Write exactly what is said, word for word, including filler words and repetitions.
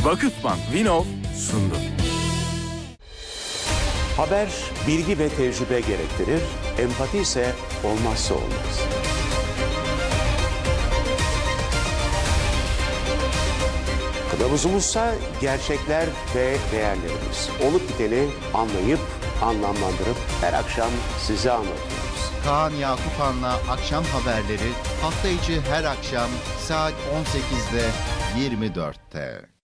Vakıfbank Vinov sundu. Haber bilgi ve tecrübe gerektirir, empati ise olmazsa olmaz. Kılavuzumuzsa gerçekler ve değerlerimiz. Olup biteni anlayıp, anlamlandırıp her akşam size anlatıyoruz. Kaan Yakupan'la akşam haberleri hafta içi her akşam saat on sekizde yirmi dörtte.